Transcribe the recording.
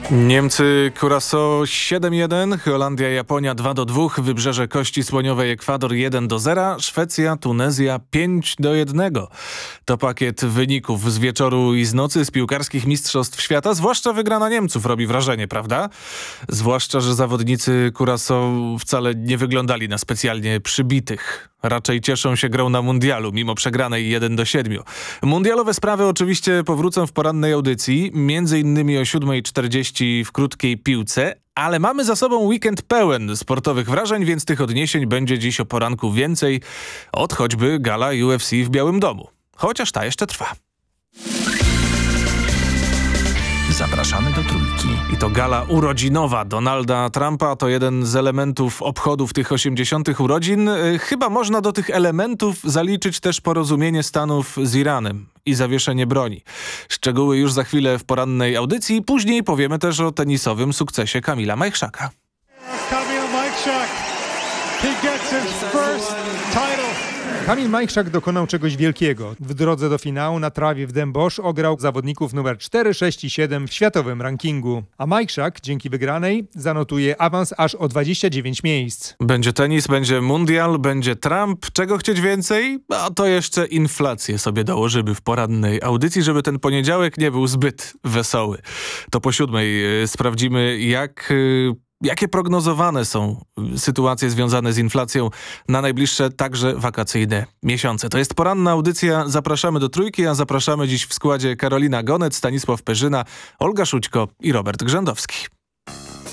Niemcy, Curaçao 7-1, Holandia, Japonia 2-2, Wybrzeże Kości Słoniowej, Ekwador 1-0, Szwecja, Tunezja 5-1. To pakiet wyników z wieczoru i z nocy z piłkarskich mistrzostw świata. Zwłaszcza wygrana Niemców robi wrażenie, prawda? Zwłaszcza, że zawodnicy Curaçao wcale nie wyglądali na specjalnie przybitych. Raczej cieszą się grą na mundialu, mimo przegranej 1-7. Mundialowe sprawy oczywiście powrócą w porannej audycji, między innymi o 7:40 w krótkiej piłce, ale mamy za sobą weekend pełen sportowych wrażeń, więc tych odniesień będzie dziś o poranku więcej od choćby gala UFC w Białym Domu. Chociaż ta jeszcze trwa. Zapraszamy do Trójki. I to gala urodzinowa Donalda Trumpa to jeden z elementów obchodów tych 80. urodzin. Chyba można do tych elementów zaliczyć też porozumienie Stanów z Iranem i zawieszenie broni. Szczegóły już za chwilę w porannej audycji. Później powiemy też o tenisowym sukcesie Kamila Majchrzaka. Kamil Majchrzak, he gets his first title. Kamil Majchrzak dokonał czegoś wielkiego. W drodze do finału na trawie w Den Bosch ograł zawodników numer 4, 6 i 7 w światowym rankingu. A Majchrzak dzięki wygranej zanotuje awans aż o 29 miejsc. Będzie tenis, będzie mundial, będzie Trump. Czego chcieć więcej? A to jeszcze inflację sobie dołożymy w porannej audycji, żeby ten poniedziałek nie był zbyt wesoły. To po 7:00 sprawdzimy, jakie prognozowane są sytuacje związane z inflacją na najbliższe także wakacyjne miesiące. To jest poranna audycja. Zapraszamy do Trójki, a zapraszamy dziś w składzie Karolina Gonec, Stanisław Perzyna, Olga Szućko i Robert Grzędowski.